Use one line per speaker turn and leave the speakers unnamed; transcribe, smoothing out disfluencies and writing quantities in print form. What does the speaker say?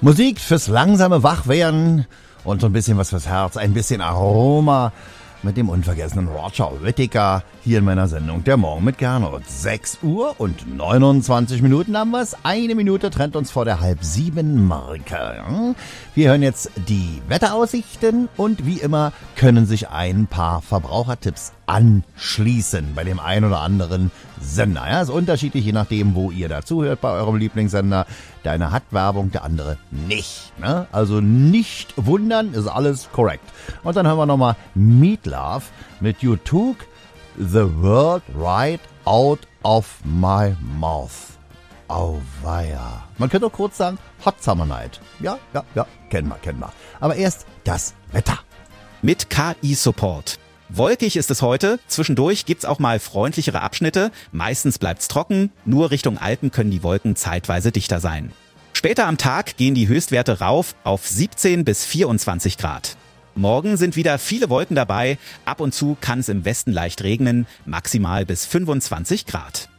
Musik fürs langsame Wachwerden und so ein bisschen was fürs Herz, ein bisschen Aroma mit dem unvergessenen Roger Whittaker hier in meiner Sendung Der Morgen mit Gernot. 6 Uhr und 29 Minuten haben wir es. 1 Minute trennt uns vor der 6:30-Marke. Wir hören jetzt die Wetteraussichten und wie immer können sich ein paar Verbrauchertipps anschließen bei dem einen oder anderen Sender. Ja, ist unterschiedlich, je nachdem, wo ihr dazuhört bei eurem Lieblingssender. Der eine hat Werbung, der andere nicht. Ne? Also nicht wundern, ist alles korrekt. Und dann hören wir nochmal Meat Love mit You Took the World Right Out of My Mouth. Auweia. Man könnte auch kurz sagen, Hot Summer Night. Ja, kennen wir. Aber erst das Wetter.
Mit KI-Support. Wolkig ist es heute, zwischendurch gibt's auch mal freundlichere Abschnitte, meistens bleibt's trocken, nur Richtung Alpen können die Wolken zeitweise dichter sein. Später am Tag gehen die Höchstwerte rauf auf 17 bis 24 Grad. Morgen sind wieder viele Wolken dabei, ab und zu kann es im Westen leicht regnen, maximal bis 25 Grad.